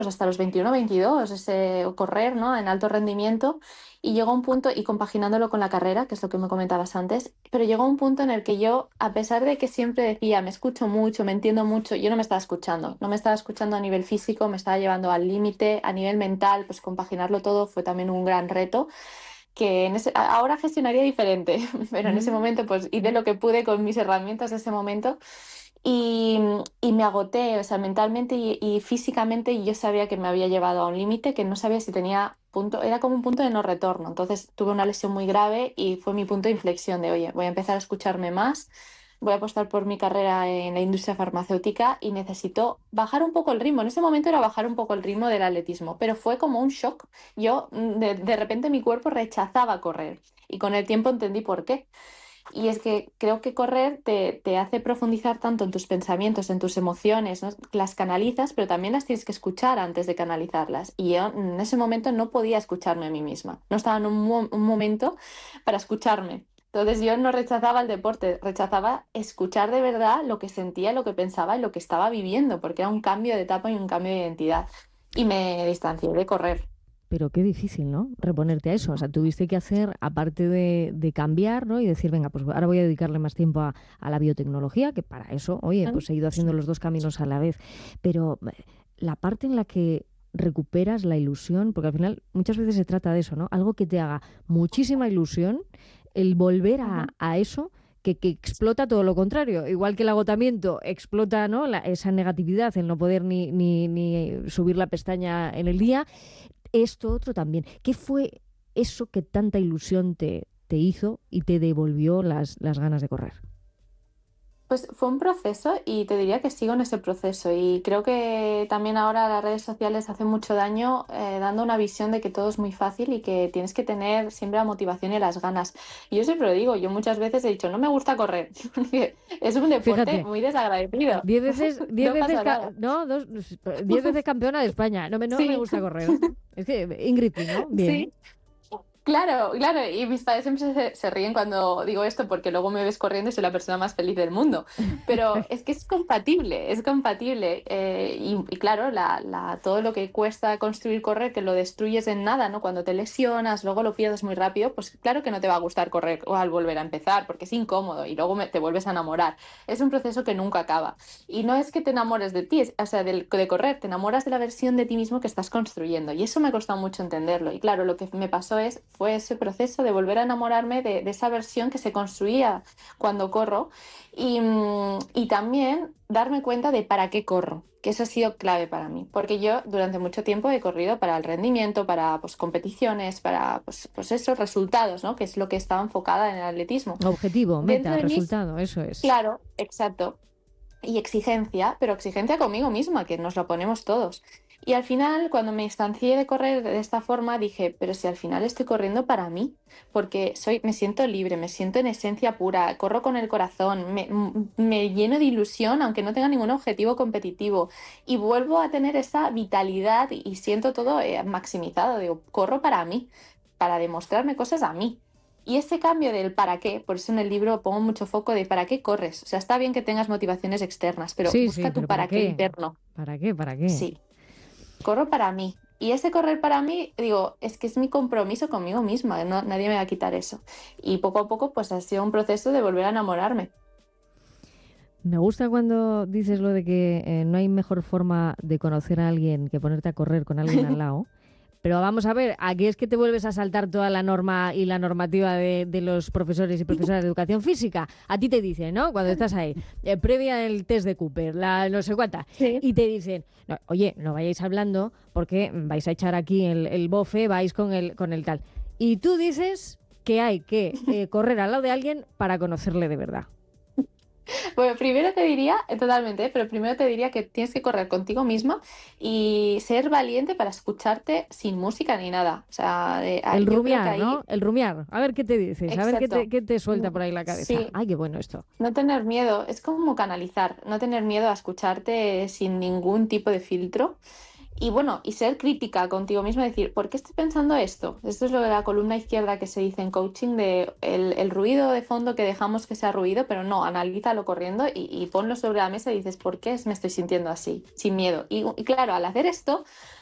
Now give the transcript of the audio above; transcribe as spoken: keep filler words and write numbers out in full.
pues hasta los veintiuno, veintidós, ese correr, ¿no? En alto rendimiento. Y llegó un punto, y compaginándolo con la carrera, que es lo que me comentabas antes, pero llegó un punto en el que yo, a pesar de que siempre decía, me escucho mucho, me entiendo mucho, yo no me estaba escuchando. No me estaba escuchando a nivel físico, me estaba llevando al límite, a nivel mental, pues compaginarlo todo fue también un gran reto que en ese, ahora gestionaría diferente, pero en ese Mm. momento pues hice lo que pude con mis herramientas de ese momento y, y me agoté, o sea, mentalmente y, y físicamente, y yo sabía que me había llevado a un límite que no sabía si tenía punto, era como un punto de no retorno. Entonces tuve una lesión muy grave y fue mi punto de inflexión de, oye, voy a empezar a escucharme más, voy a apostar por mi carrera en la industria farmacéutica y necesito bajar un poco el ritmo. En ese momento era bajar un poco el ritmo del atletismo, pero fue como un shock. Yo, mm, de, de repente mi cuerpo rechazaba correr y con el tiempo entendí por qué. Y es que creo que correr te, te hace profundizar tanto en tus pensamientos, en tus emociones, ¿no? Las canalizas, pero también las tienes que escuchar antes de canalizarlas. Y yo en ese momento no podía escucharme a mí misma. No estaba en un, mo- un momento para escucharme. Entonces yo no rechazaba el deporte, rechazaba escuchar de verdad lo que sentía, lo que pensaba y lo que estaba viviendo, porque era un cambio de etapa y un cambio de identidad. Y me distancié de correr. Pero qué difícil, ¿no? Reponerte a eso. O sea, tuviste que hacer, aparte de, de cambiar, ¿no? Y decir, venga, pues ahora voy a dedicarle más tiempo a, a la biotecnología, que para eso, oye, ¿Mm? pues he ido haciendo los dos caminos a la vez. Pero eh, la parte en la que recuperas la ilusión, porque al final muchas veces se trata de eso, ¿no? Algo que te haga muchísima ilusión, el volver a, Ujú. a eso que, que explota todo lo contrario. Igual que el agotamiento explota, ¿no? La- esa negatividad, el no poder ni, ni, ni subir la pestaña en el día, esto otro también. ¿Qué fue eso que tanta ilusión te, te hizo y te devolvió las, las ganas de correr? Pues fue un proceso y te diría que sigo en ese proceso y creo que también ahora las redes sociales hacen mucho daño eh, dando una visión de que todo es muy fácil y que tienes que tener siempre la motivación y las ganas. Y yo siempre lo digo, yo muchas veces he dicho, no me gusta correr, porque es un deporte Fíjate, muy desagradecido, diez veces, diez no veces, pasa ca- nada. no, dos, diez veces campeona de España. No me, no me Sí, gusta correr. Es que Ingrid, ¿no? Bien. sí. Claro, claro, y mis padres siempre se, se ríen cuando digo esto porque luego me ves corriendo y soy la persona más feliz del mundo. Pero es que es compatible, es compatible. eh, y, y claro, la, la- todo lo que cuesta construir correr, que lo destruyes en nada, ¿no? Cuando te lesionas, luego lo pierdes muy rápido, pues claro que no te va a gustar correr o al volver a empezar porque es incómodo y luego me- te vuelves a enamorar. Es un proceso que nunca acaba. Y no es que te enamores de ti, es- o sea, del- de correr, te enamoras de la versión de ti mismo que estás construyendo. Y eso me ha costado mucho entenderlo. Y claro, lo que me pasó es, fue ese proceso de volver a enamorarme de, de esa versión que se construía cuando corro y, mm, y también darme cuenta de para qué corro, que eso ha sido clave para mí, porque yo durante mucho tiempo he corrido para el rendimiento, para pues, competiciones, para pues, pues esos resultados, ¿no? Que es lo que estaba enfocada en el atletismo. Objetivo, Dentro meta, de mí, resultado, eso es. claro, exacto, y exigencia, pero exigencia conmigo misma, que nos lo ponemos todos. Y al final, cuando me distancié de correr de esta forma, dije, pero si al final estoy corriendo para mí, porque soy, me siento libre, me siento en esencia pura, corro con el corazón, me, m- me lleno de ilusión, aunque no tenga ningún objetivo competitivo, y vuelvo a tener esa vitalidad y, y siento todo eh, maximizado, digo, corro para mí, para demostrarme cosas a mí. Y ese cambio del para qué, por eso en el libro pongo mucho foco de para qué corres. O sea, está bien que tengas motivaciones externas, pero Sí, sí, busca tu pero ¿para para qué qué? interno. ¿Para qué? ¿Para qué? Sí, corro para mí. Y ese correr para mí, digo, es que es mi compromiso conmigo misma, no, nadie me va a quitar eso. Y poco a poco, pues ha sido un proceso de volver a enamorarme. Me gusta cuando dices lo de que eh, no hay mejor forma de conocer a alguien que ponerte a correr con alguien al lado. Pero vamos a ver, aquí es que te vuelves a saltar toda la norma y la normativa de, de los profesores y profesoras de educación física. A ti te dicen, ¿no? Cuando estás ahí, eh, previa el test de Cooper, la no sé cuánta, Sí. y te dicen, no, oye, no vayáis hablando porque vais a echar aquí el, el bofe, vais con el, con el tal. Y tú dices que hay que eh, correr al lado de alguien para conocerle de verdad. Bueno, primero te diría, eh, totalmente, pero primero te diría que tienes que correr contigo misma y ser valiente para escucharte sin música ni nada. O sea, de- ah, El yo creo que rumiar, ahí, ¿no? El rumiar. A ver qué te dices, a ver qué te, exacto. qué te suelta Mm, por ahí la cabeza. sí, Ay, qué bueno esto. no tener miedo, es como canalizar, no tener miedo a escucharte sin ningún tipo de filtro y bueno, y ser crítica contigo mismo, decir, ¿por qué estoy pensando esto? Esto es lo de la columna izquierda que se dice en coaching, de el, el ruido de fondo que dejamos que sea ruido, pero no, analízalo corriendo y, y ponlo sobre la mesa y dices, ¿por qué me estoy sintiendo así? Sin miedo. Y, y claro, al hacer esto,